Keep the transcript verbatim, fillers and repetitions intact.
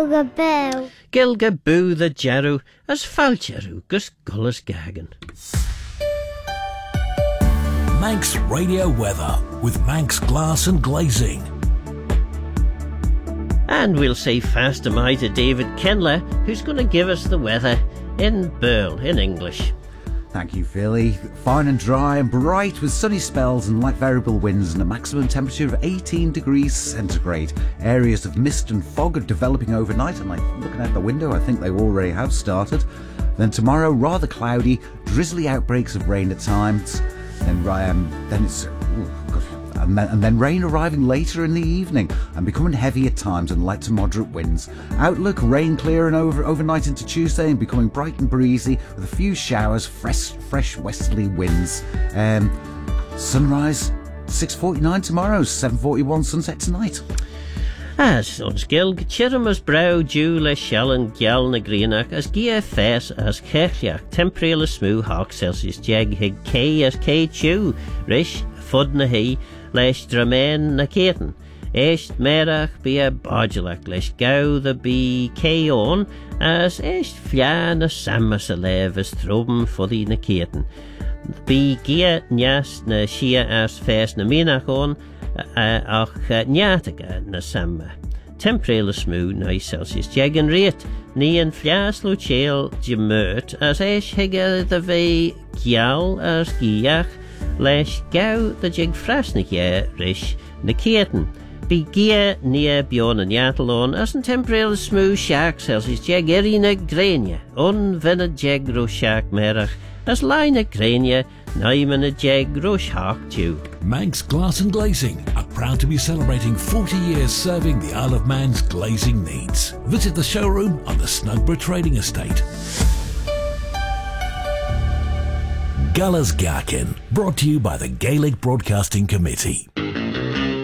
Gilgaboo. Gilgaboo the Jeru, as Falcheru, gus Gullis Gagan. Manx Radio Weather with Manx Glass and Glazing. And we'll say fast am I to David Kenler, who's going to give us the weather in Burl, in English. Thank you, Philly. Fine and dry and bright with sunny spells and light variable winds and a maximum temperature of eighteen degrees centigrade. Areas of mist and fog are developing overnight, and like looking out the window, I think they already have started. Then tomorrow, rather cloudy, drizzly outbreaks of rain at times. Then, um, then it's... Ooh, God. And then, and then rain arriving later in the evening and becoming heavy at times and light to moderate winds. Outlook, rain clearing over overnight into Tuesday and becoming bright and breezy with a few showers, fresh fresh westerly winds. Um, sunrise six forty-nine tomorrow, seven forty-one sunset tonight. As ons gilg, chirimus brow dew le shellen gyal na greenach as gia fes as kechliach temperele smoo hawk Celsius jeg hig k as k chew rish fud na hi leis dramain na keten. Eist merach be a bodulach leis gau the be k on as eist flia na sammas a lev as throben fuddy na keten. Be gia nyas na shia as fes na minach on Uh, ach uh, nyataga na samma. Temperele smoo na Celsius jeg an rate, ni an flias lo chel gemurt as eis higga the ve gyal as giach leis gau the jeg frasnig ye rish na keten. Be gia nia bion an yatalon as an temperele smoo shak Celsius jeg eri na grenia un vena jeg ro shak merach as line na grenia Naiman a jeg rush hawk too. Manx Glass and Glazing are proud to be celebrating forty years serving the Isle of Man's glazing needs. Visit the showroom on the Snugborough Trading Estate. Gullas Garkin, brought to you by the Gaelic Broadcasting Committee.